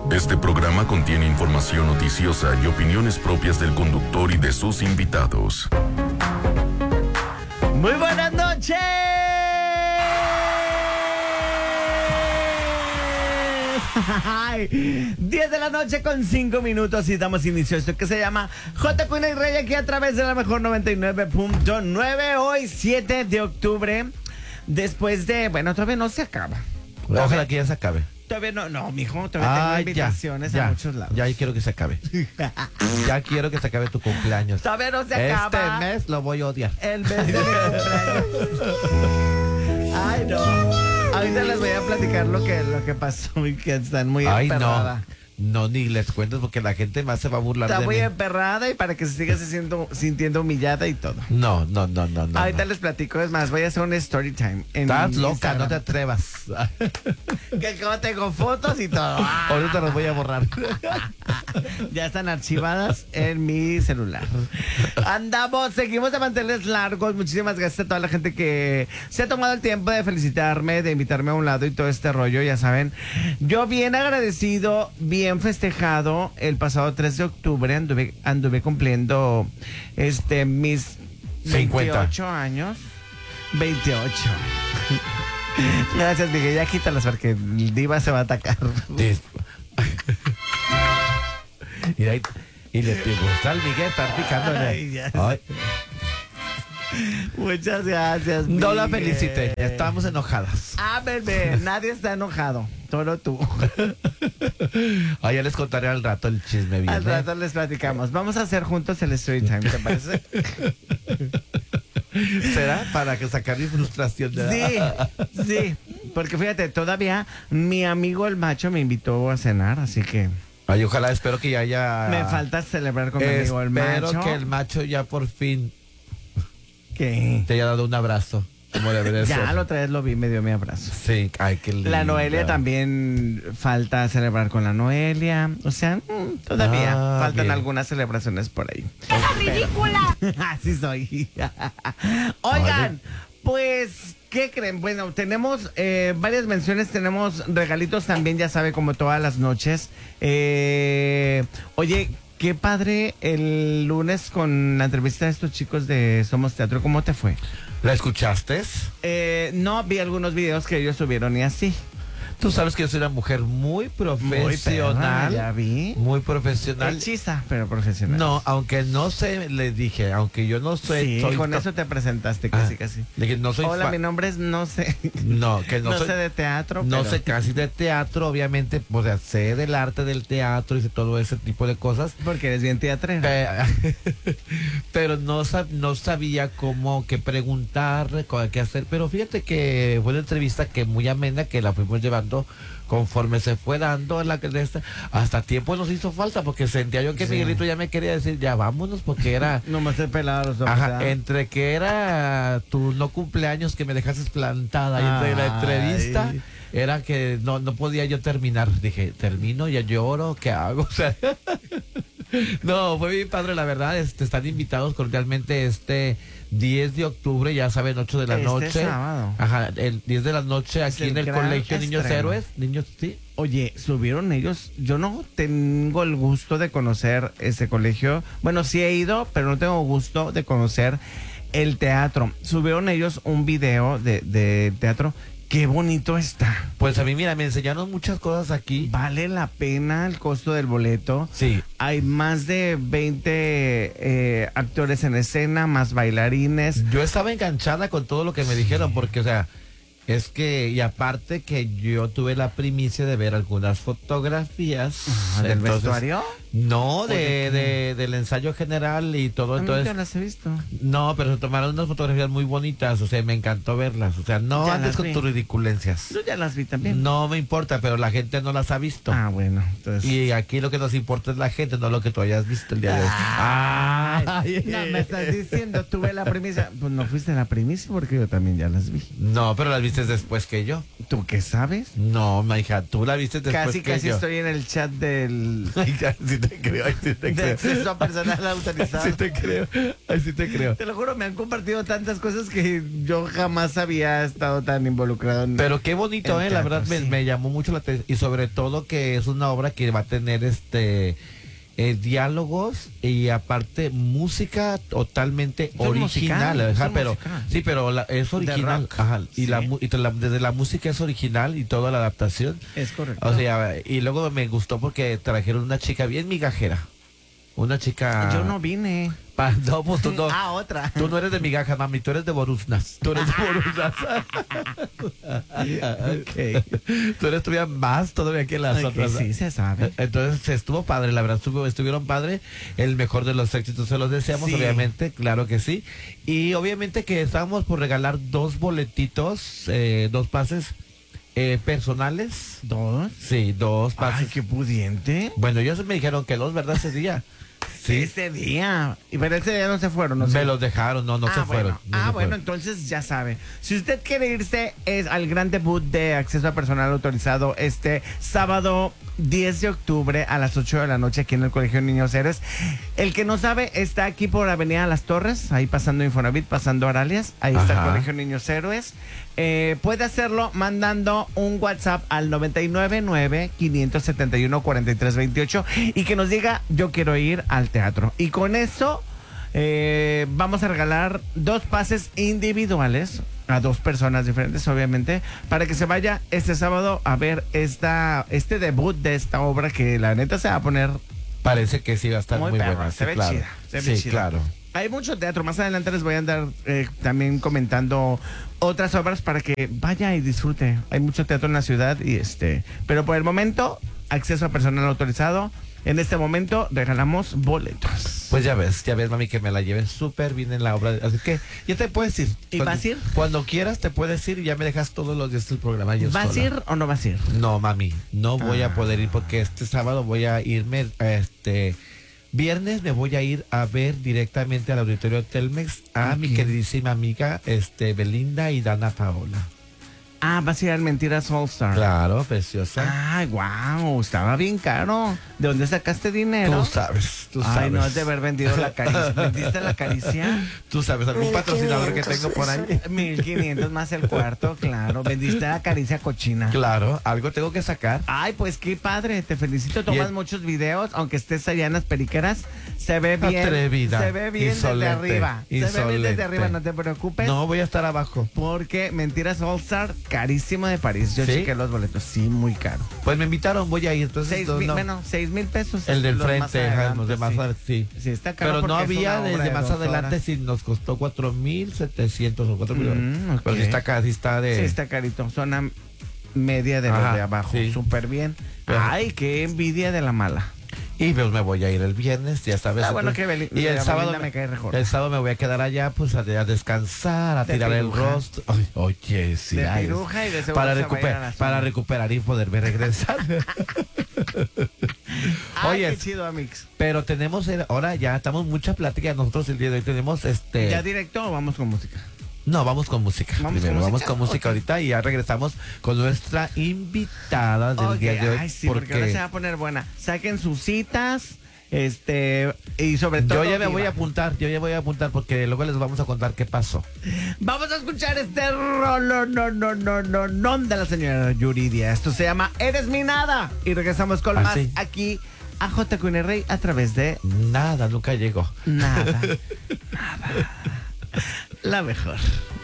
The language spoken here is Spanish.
Este programa contiene información noticiosa y opiniones propias del conductor y de sus invitados. Muy buenas noches. Ay, 10 de la noche con 5 minutos y damos inicio a esto que se llama J. Cuna y Rey aquí a través de la mejor 99.9. Hoy 7 de octubre. Después de, bueno, todavía no se acaba. Ojalá que ya se acabe. Todavía no, mijo, todavía tengo invitaciones a muchos lados. Ya quiero que se acabe. Ya quiero que se acabe tu cumpleaños. Todavía no se acaba. Este mes lo voy a odiar. El mes de mi cumpleaños. Ay, no. Ahorita les voy a platicar lo que pasó y que están muy emperrada. No, ni les cuentes porque la gente más se va a burlar Está de muy mí. emperrada y para que se siga sintiendo humillada y todo. No. Ahorita les platico, es más, voy a hacer un story time. Estás loca, no te atrevas. Que como tengo fotos y todo. Ahorita los voy a borrar. Ya están archivadas en mi celular. Seguimos de mantenerles largos. Muchísimas gracias a toda la gente que se ha tomado el tiempo de felicitarme, de invitarme a un lado y todo este rollo, ya saben. Yo bien agradecido, bien festejado. El pasado 3 de octubre anduve cumpliendo mis 28 años. 28. Gracias, Miguel. Ya quítalas porque el diva se va a atacar. Y le gusta al Miguel estar picando. Ay. Muchas gracias, Miguel. No la felicité, ya estábamos enojadas. Bebé, nadie está enojado, solo tú. Ya les contaré al rato el chisme bien. Al rato les platicamos. Vamos a hacer juntos el story time, ¿te parece? ¿Será? Para que sacar mi frustración. Sí, porque fíjate, todavía mi amigo el macho me invitó a cenar, así que... Ay, ojalá, espero que ya haya... Me falta celebrar con mi amigo el macho. Espero que el macho ya por fin... ¿Qué? Te haya dado un abrazo, como debe de ser. Ya la otra vez lo vi, me dio mi abrazo. Sí, ay, qué lindo. La Noelia también falta celebrar con la Noelia. O sea, todavía faltan bien. Algunas celebraciones por ahí. ¡Es ridícula! Así soy. Oigan, pues, ¿qué creen? Bueno, tenemos varias menciones, tenemos regalitos también, ya sabe, como todas las noches. Oye, qué padre el lunes con la entrevista de estos chicos de Somos Teatro. ¿Cómo te fue? ¿La escuchaste? No, vi algunos videos que ellos subieron y así. Tú sabes que yo soy una mujer muy profesional. Perra, ya vi. Muy profesional. Hechiza, pero profesional. No, aunque no sé, le dije, aunque yo no sé. Sí, soy con eso te presentaste casi. De que no soy Hola, mi nombre es no sé. No, que no, no soy, sé de teatro. No pero... sé casi de teatro, obviamente, o sea, sé del arte del teatro y de todo ese tipo de cosas. Porque eres bien teatrera. Pero no sabía cómo, qué preguntar, qué hacer. Pero fíjate que fue una entrevista que muy amena, que la fuimos llevando conforme se fue dando hasta tiempo nos hizo falta porque sentía yo que Sí. Miguelito ya me quería decir ya vámonos porque era No me estoy pelado los ojos. ajá, entre que era tu no cumpleaños que me dejaste plantada y entre la entrevista era que no podía yo terminar. Dije, termino, ya lloro, ¿qué hago? O sea, no, fue bien padre, la verdad. Están invitados cordialmente 10 de octubre, ya saben, 8 de la noche. Sábado. Ajá, el 10 de la noche aquí en el Colegio Niños estreno. Héroes. Niños, sí. Oye, subieron ellos. Yo no tengo el gusto de conocer ese colegio. Bueno, sí he ido, pero no tengo gusto de conocer el teatro. Subieron ellos un video de teatro. Qué bonito está. Pues a mí, mira, me enseñaron muchas cosas aquí. Vale la pena el costo del boleto. Sí. Hay más de 20 actores en escena, más bailarines. Yo estaba enganchada con todo lo que me dijeron, porque, o sea, es que, y aparte que yo tuve la primicia de ver algunas fotografías. ¿Del entonces, vestuario? No, del ensayo general y todo. Entonces, Nunca las he visto. no, pero se tomaron unas fotografías muy bonitas, o sea, me encantó verlas. O sea, no Ya andes las con vi. tus ridiculencias. Yo ya las vi también. No me importa, pero la gente no las ha visto. Bueno, entonces... Y aquí lo que nos importa es la gente, no lo que tú hayas visto el día de hoy. No, me estás diciendo, tuve la primicia. Pues no fuiste la primicia porque yo también ya las vi. No, pero las viste viste después que yo. ¿Tú qué sabes? No, ma hija, tú la viste después Casi, que casi yo. estoy en el chat del Ay, ya, sí te creo, ay, sí te de creo. acceso personal autorizado. Sí te creo, ay, sí te creo. Te lo juro, me han compartido tantas cosas que yo jamás había estado tan involucrado en. Pero qué bonito, el la teatro, verdad sí. me llamó mucho la atención. Y sobre todo que es una obra que va a tener diálogos y aparte música totalmente Son original, musical, ajá, son pero musical. sí, pero es original, rock, ajá, y sí. desde la música es original y toda la adaptación. Es correcto. O sea, y luego me gustó porque trajeron una chica bien migajera. Una chica. Yo no vine. No, pues tú no. Ah, otra. Tú no eres de migajas, mami, tú eres de Boruznas. Tú eres de Boruznas. Ok. Tú eres todavía más todavía que las Ok, otras. sí, se sabe. Entonces estuvo padre, la verdad, estuvieron padre. El mejor de los éxitos se los deseamos, Sí. obviamente, claro que sí. Y obviamente que estábamos por regalar 2 boletitos, 2 pases personales. ¿Dos? Sí, 2 pases. Ay, qué pudiente. Bueno, ellos me dijeron que 2, ¿verdad? Ese día. Sí. Ese día. Y pero ese día no se fueron, ¿no? Me sé. los dejaron, no se fueron. Bueno. no se Bueno, fueron. entonces ya sabe. Si usted quiere irse es al gran debut de acceso a personal autorizado este sábado 10 de octubre a las 8 de la noche aquí en el Colegio Niños Héroes. El que no sabe está aquí por Avenida Las Torres, ahí pasando Infonavit, pasando Aralias. Ahí está el Ajá. Colegio Niños Héroes. Puede hacerlo mandando un WhatsApp al 999-571-4328 y que nos diga yo quiero ir al teatro. Y con eso vamos a regalar 2 pases individuales a 2 personas diferentes, obviamente, para que se vaya este sábado a ver este debut de esta obra que la neta se va a poner Parece que sí va a estar muy perra, buena. se ve claro. chida, se ve Sí, chida. claro. Hay mucho teatro. Más adelante les voy a andar también comentando otras obras para que vaya y disfrute. Hay mucho teatro en la ciudad pero por el momento, acceso a personal autorizado. En este momento regalamos boletos. Pues ya ves, mami, que me la lleven súper bien en la obra. Así que ya te puedes ir. ¿Y vas a ir? Cuando quieras te puedes ir y ya me dejas todos los días el programa. Yo ¿Vas a sola. ir o no vas a ir? No, mami, no voy a poder ir porque este sábado voy a irme, viernes me voy a ir a ver directamente al auditorio Telmex a mi queridísima amiga, Belinda y Dana Paola. Ah, vas a ir al Mentiras All Star. Claro, preciosa. Ay, wow, estaba bien caro. ¿De dónde sacaste dinero? Tú sabes. Ay, no has de haber vendido la caricia. ¿Vendiste la caricia? Tú sabes, algún patrocinador que tengo por ahí. 1500 más el cuarto, claro. Vendiste la caricia cochina. Claro, algo tengo que sacar. Ay, pues qué padre, te felicito. Tomas Y- muchos videos, aunque estés allá en las periqueras. Se ve bien. Atrevida, Se ve bien insolente, desde arriba. Se ve bien desde insolente. arriba, no te preocupes. No, voy a estar abajo. Porque Mentiras All Star, carísimo de París. Yo ¿Sí? chequé los boletos, sí, muy caro. Pues me invitaron, voy a ir. Entonces, Bueno, 6,000 pesos. El del los más frente, ajá, adelante, los de más sí. adelante, sí. Sí, está caro. Pero no porque es había una obra desde de más 2 adelante, horas. si nos costó 4,700 o 4,000. Ok. Pero sí está acá, sí está de. Sí, está carito. Zona media de los Ajá, de abajo. sí. Súper bien. Pero- Ay, qué envidia de la mala. Y pues me voy a ir el viernes, ya sabes. Ah, bueno, entonces- que y el Belinda sábado me cae mejor. El sábado me voy a quedar allá, pues a descansar, a De tirar el piruja. rostro. Ay, oye, sí. De ay, piruja y de seguro para, se va a ir a la para zona. recuperar y poderme regresar. Ay, Oye, qué chido, Amix. pero tenemos, ahora ya estamos mucha plática nosotros el día de hoy. Tenemos ¿Ya directo o vamos con música? No, vamos con música. ¿Vamos Primero, con vamos música? con música Ok. ahorita y ya regresamos con nuestra invitada del Ok, día de hoy. Ay, sí, porque ahora se va a poner buena. Saquen sus citas, y sobre todo. yo ya me voy viva. a apuntar, porque luego les vamos a contar qué pasó. Vamos a escuchar este rolo, no, de la señora Yuridia. Esto se llama Eres mi nada. Y regresamos con más sí. aquí a JQN Rey a través de Nada, nunca llegó. nada. La mejor.